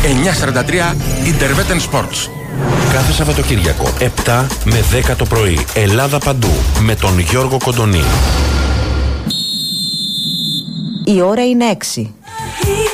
943 Interveten Sports. Κάθε Σαββατοκύριακο 7 με 10 το πρωί. Ελλάδα παντού με τον Γιώργο Κοντονή. Η ώρα είναι 6.